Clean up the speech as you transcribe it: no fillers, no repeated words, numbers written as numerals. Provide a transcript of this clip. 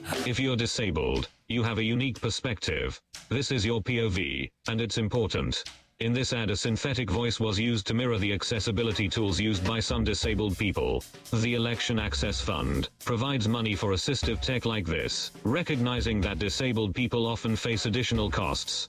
If you're disabled, you have a unique perspective. This is your POV, and it's important. In this ad, a synthetic voice was used to mirror the accessibility tools used by some disabled people. The Election Access Fund provides money for assistive tech like this, recognizing that disabled people often face additional costs.